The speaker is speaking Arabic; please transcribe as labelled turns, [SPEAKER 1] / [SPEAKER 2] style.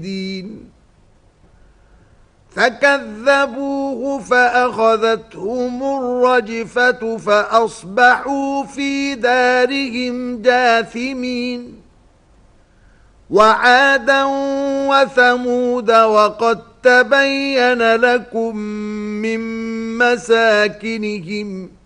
[SPEAKER 1] الدين فكذبوه فأخذتهم الرجفة فأصبحوا في دارهم جاثمين وعادا وثمود وقد تبين لكم من مساكنهم